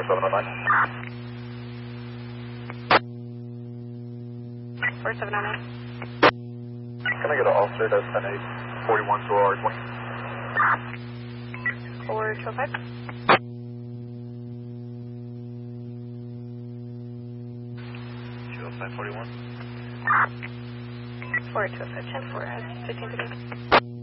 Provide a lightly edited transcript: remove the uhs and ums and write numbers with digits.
4709. 4709. Can I get an officer that's 10-8, 41 to R20? 4205. 20541. 4205, 10 4, 15 to go.